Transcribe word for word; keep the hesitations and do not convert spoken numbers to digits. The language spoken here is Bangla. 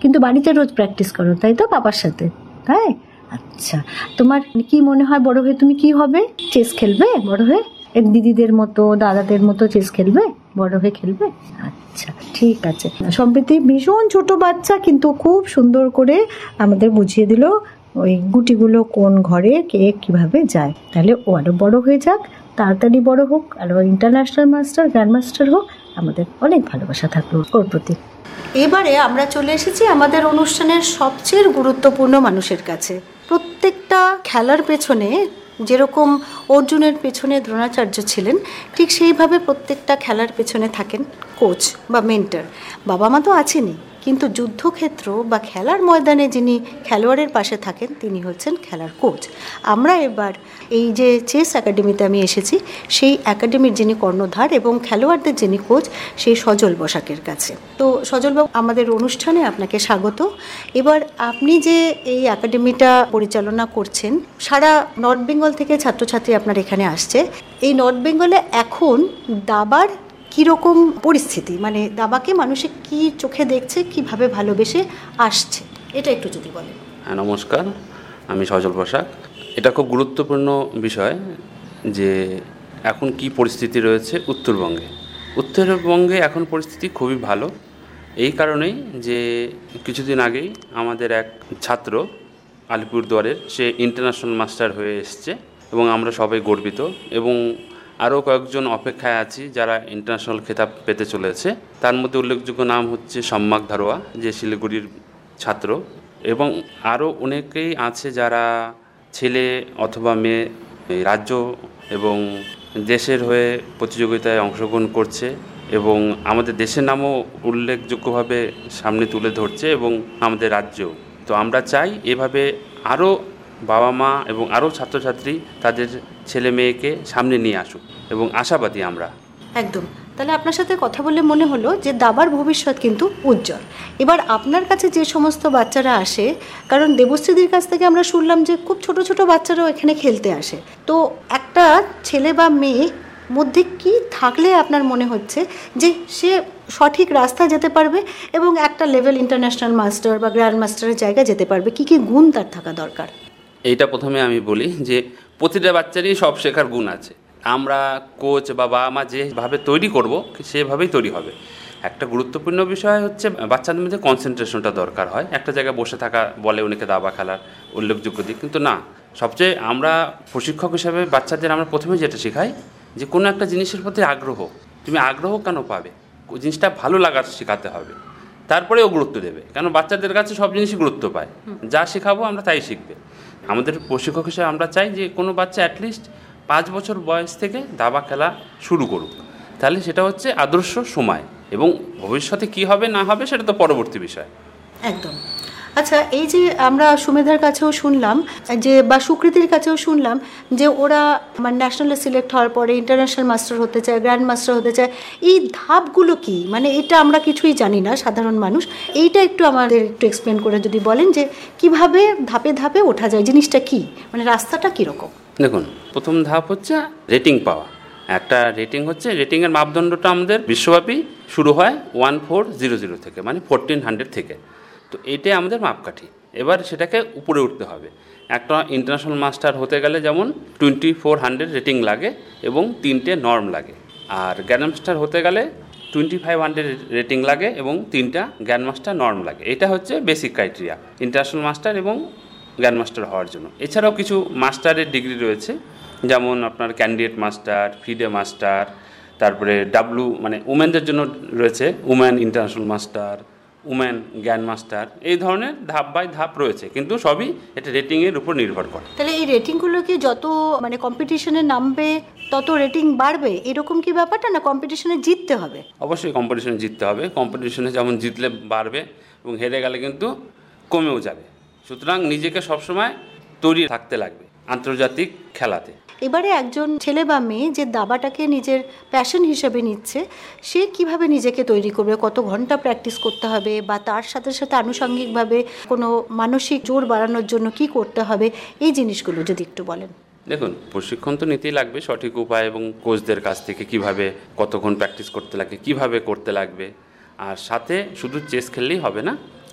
কিন্তু বাড়িতে রোজ প্র্যাকটিস করো, তাই তো, পাপার সাথে? তাই, আচ্ছা। তোমার কি মনে হয় বড় হয়ে তুমি কি হবে? চেস খেলবে বড় হয়ে? দিদিদের মতো, দাদাদের মতো চেস খেলবে বড় হয়ে? খেলবে, আচ্ছা, ঠিক আছে। সম্প্রীতি ভীষণ ছোট বাচ্চা, কিন্তু খুব সুন্দর করে আমাদের বুঝিয়ে দিল ওই গুটিগুলো কোন ঘরে কে কিভাবে যায়। তাহলে ও আরো বড় হয়ে যাক, তাড়াতাড়ি বড় হোক, আরো ইন্টারন্যাশনাল মাস্টার, গ্র্যান্ড মাস্টার হোক। আমাদের অনেক ভালোবাসা থাকলো ওর প্রতি। এবারে আমরা চলে এসেছি আমাদের অনুষ্ঠানের সবচেয়ে গুরুত্বপূর্ণ মানুষের কাছে। প্রত্যেকটা খেলার পেছনে যেরকম অর্জুনের পেছনে দ্রোণাচার্য ছিলেন, ঠিক সেইভাবে প্রত্যেকটা খেলার পেছনে থাকেন কোচ বা মেন্টর। বাবা মা তো আছেনই, কিন্তু যুদ্ধক্ষেত্র বা খেলার ময়দানে যিনি খেলোয়াড়ের পাশে থাকেন তিনি হচ্ছেন খেলার কোচ। আমরা এবার এই যে চেস একাডেমিতে আমি এসেছি, সেই একাডেমির যিনি কর্ণধার এবং খেলোয়াড়দের যিনি কোচ, সেই সজল বসাকের কাছে। তো সজলবাবু, আমাদের অনুষ্ঠানে আপনাকে স্বাগত। এবার আপনি যে এই একাডেমিটা পরিচালনা করছেন, সারা নর্থ বেঙ্গল থেকে ছাত্রছাত্রী আপনার এখানে আসছে। এই নর্থ বেঙ্গলে এখন দাবার কীরকম পরিস্থিতি, মানে দাবাকে মানুষে কি চোখে দেখছে, কিভাবে ভালোবেসে আসছে, এটা একটু যদি বলেন। হ্যাঁ, নমস্কার, আমি সজল বসাক। এটা খুব গুরুত্বপূর্ণ বিষয় যে এখন কি পরিস্থিতি রয়েছে উত্তরবঙ্গে। উত্তরবঙ্গে এখন পরিস্থিতি খুবই ভালো, এই কারণেই যে কিছুদিন আগেই আমাদের এক ছাত্র আলিপুরদুয়ারের, সে ইন্টারন্যাশনাল মাস্টার হয়ে এসছে এবং আমরা সবাই গর্বিত, এবং আরও কয়েকজন অপেক্ষায় আছি যারা ইন্টারন্যাশনাল খেতাব পেতে চলেছে। তার মধ্যে উল্লেখযোগ্য নাম হচ্ছে সম্মাক ধারোয়া, যে শিলিগুড়ির ছাত্র, এবং আরও অনেকেই আছে যারা ছেলে অথবা মেয়ে রাজ্য এবং দেশের হয়ে প্রতিযোগিতায় অংশগ্রহণ করছে এবং আমাদের দেশের নামও উল্লেখযোগ্যভাবে সামনে তুলে ধরছে এবং আমাদের রাজ্যও। তো আমরা চাই এভাবে আরও বাবা মা এবং আরও ছাত্রছাত্রী তাদের ছেলে মেয়েকে সামনে নিয়ে আসুক, এবং আশাবাদী আমরা। একদম। তাহলে আপনার সাথে কথা বলে মনে হলো যে দাবার ভবিষ্যৎ কিন্তু উজ্জ্বল। এবার আপনার কাছে যে সমস্ত বাচ্চারা আসে, কারণ দেবশ্রীদির কাছ থেকে আমরা শুনলাম যে খুব ছোট ছোট বাচ্চারাও এখানে খেলতে আসে, তো একটা ছেলে বা মেয়ে মধ্যে কি থাকলে আপনার মনে হচ্ছে যে সে সঠিক রাস্তায় যেতে পারবে এবং একটা লেভেল ইন্টারন্যাশনাল মাস্টার বা গ্র্যান্ড মাস্টারের জায়গায় যেতে পারবে, কি কি গুণ তার থাকা দরকার? এইটা প্রথমে আমি বলি যে প্রতিটা বাচ্চারই সব শেখার গুণ আছে। আমরা কোচ বা বাবা মা যেভাবে তৈরি করব সেভাবেই তৈরি হবে। একটা গুরুত্বপূর্ণ বিষয় হচ্ছে বাচ্চাদের মধ্যে কনসেন্ট্রেশনটা দরকার হয়। একটা জায়গায় বসে থাকা বলে অনেকে দাবা খেলার উল্লেখযোগ্য দিক, কিন্তু না, সবচেয়ে আমরা প্রশিক্ষক হিসাবে বাচ্চাদের আমরা প্রথমে যেটা শেখাই যে কোনো একটা জিনিসের প্রতি আগ্রহ। তুমি আগ্রহ কেন পাবে, ওই জিনিসটা ভালো লাগার শেখাতে হবে, তারপরে ও গুরুত্ব দেবে। কারণ বাচ্চাদের কাছে সব জিনিসই গুরুত্ব পায়, যা শেখাবো আমরা তাই শিখবে। আমাদের প্রশিক্ষক হিসেবে আমরা চাই যে কোনো বাচ্চা অ্যাটলিস্ট পাঁচ বছর বয়স থেকে দাবা খেলা শুরু করুক, তাহলে সেটা হচ্ছে আদর্শ সময়, এবং ভবিষ্যতে কি হবে না হবে সেটা তো পরবর্তী বিষয়। একদম। আচ্ছা, এই যে আমরা সুমেধার কাছেও শুনলাম যে, বা সুকৃতির কাছেও শুনলাম যে ওরা মানে ন্যাশনালে সিলেক্ট হওয়ার পরে ইন্টারন্যাশনাল মাস্টার হতে চায়, গ্র্যান্ড মাস্টার হতে চায়। এই ধাপগুলো কি, মানে এটা আমরা কিছুই জানি না সাধারণ মানুষ, এইটা একটু আমাদের একটু এক্সপ্লেন করে যদি বলেন যে কিভাবে ধাপে ধাপে ওঠা যায়, জিনিসটা কি, মানে রাস্তাটা কীরকম? দেখুন, প্রথম ধাপ হচ্ছে রেটিং পাওয়া। একটা রেটিং হচ্ছে, রেটিংয়ের মাপদণ্ডটা আমাদের বিশ্বব্যাপী শুরু হয় ওয়ান ফোর জিরো জিরো থেকে, মানে ফোরটিন হান্ড্রেড থেকে। তো এইটাই আমাদের মাপকাঠি। এবার সেটাকে উপরে উঠতে হবে। একটা ইন্টারন্যাশনাল মাস্টার হতে গেলে যেমন টোয়েন্টি ফোর হান্ড্রেড রেটিং লাগে এবং তিনটে নর্ম লাগে, আর গ্র্যান্ড মাস্টার হতে গেলে টোয়েন্টি ফাইভ হান্ড্রেড রেটিং লাগে এবং তিনটা গ্র্যান্ড মাস্টার নর্ম লাগে। এটা হচ্ছে বেসিক ক্রাইটেরিয়া ইন্টারন্যাশনাল মাস্টার এবং গ্র্যান্ড মাস্টার হওয়ার জন্য। এছাড়াও কিছু মাস্টারের ডিগ্রি রয়েছে, যেমন আপনার ক্যান্ডিডেট মাস্টার, ফিডে মাস্টার, তারপরে ডাব্লু মানে উমেনদের জন্য রয়েছে women international master, women grand master. এই ধরনের ধাপ বাই ধাপ রয়েছে, কিন্তু সবই এটা রেটিংয়ের উপর নির্ভর করে। তাহলে এই রেটিংগুলো কি যত মানে কম্পিটিশনে নামবে তত রেটিং বাড়বে, এরকম কি ব্যাপারটা, না কম্পিটিশনে জিততে হবে? অবশ্যই কম্পিটিশনে জিততে হবে। কম্পিটিশনে যেমন জিতলে বাড়বে এবং হেরে গেলে কিন্তু কমেও যাবে। সুতরাং নিজেকে সবসময় তৈরি থাকতে লাগবে আন্তর্জাতিক খেলাতে। এবারে একজন ছেলে বা মেয়ে যে দাবাটাকে নিজের প্যাশন হিসেবে নিচ্ছে, সে কিভাবে নিজেকে তৈরি করবে, কত ঘন্টা প্র্যাকটিস করতে হবে, বা তার সাথে সাথে আনুষঙ্গিকভাবে কোনো মানসিক জোর বাড়ানোর জন্য কি করতে হবে, এই জিনিসগুলো যদি একটু বলেন। দেখুন, প্রশিক্ষণ তো নিতেই লাগবে সঠিক উপায় এবং কোচদের কাছ থেকে, কিভাবে কতক্ষণ প্র্যাকটিস করতে লাগে, কিভাবে করতে লাগবে। আর সাথে শুধু চেস খেললেই হবে না,